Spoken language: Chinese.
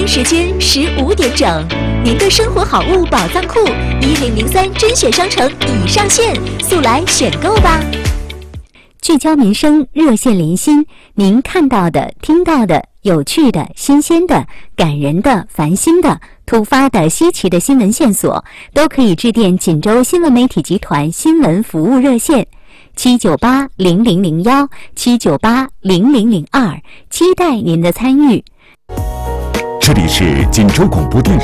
京时间15点整，您的生活好物宝藏库1003甄选商城已上线，速来选购吧！ 聚焦民生，热线连心，您看到的、听到的、有趣的、新鲜的、感人的、烦心的、突发的、稀奇的新闻线索，都可以致电锦州新闻媒体集团新闻服务热线7980001 7980002，期待您的参与。 这里是锦州广播电视